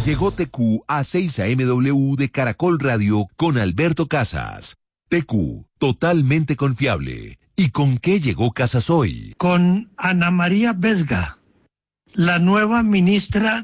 Llegó TQ a 6 AMW de Caracol Radio con Alberto Casas. TQ, totalmente confiable. ¿Y con qué llegó Casas hoy? Con Ana María Vesga, la nueva ministra